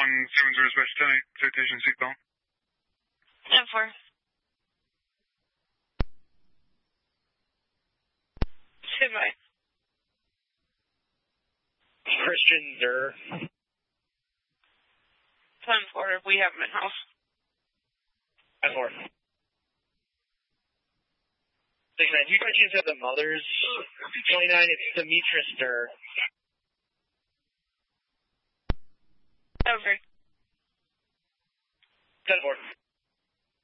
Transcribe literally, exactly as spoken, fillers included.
seven zero Special ten eight, citation seatbelt. ten four. Stand by. Christian Zer. ten four, we have him in house. ten four. six nine, you guys use the mothers. twenty-nine, it's Demetra Ster. Over. ten four.